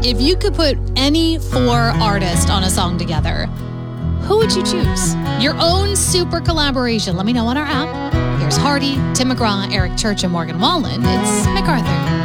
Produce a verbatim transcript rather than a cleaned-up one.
If you could put any four artists on a song together, who would you choose? Your own super collaboration. Let me know on our app. Here's Hardy, Tim McGraw, Eric Church, and Morgan Wallen. It's MacArthur.